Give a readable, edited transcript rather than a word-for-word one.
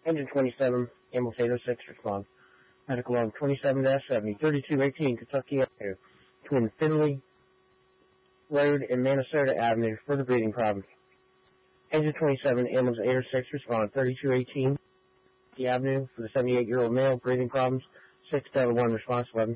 Engine 27, ambulance 806, respond. Medical log 27-70, 3218 Kentucky Avenue, between Finley Road and Minnesota Avenue for the breathing problems. Engine 27, ambulance 806, respond. 3218 the Avenue for the 78-year-old male, breathing problems. 6 Delta 1, response 11.